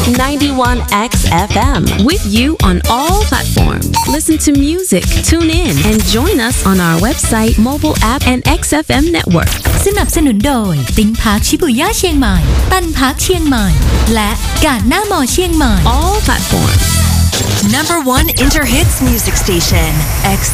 91X FM with you on all platforms. Listen to music, tune in, and join us on our website, mobile app, and XFM network. สนับสนุนโดยติ้งพาร์คชิบุย่าเชียงใหม่ตันพาร์คเชียงใหม่และการหน้ามอเชียงใหม่ All platforms. Number 1 Interhits Music Station, X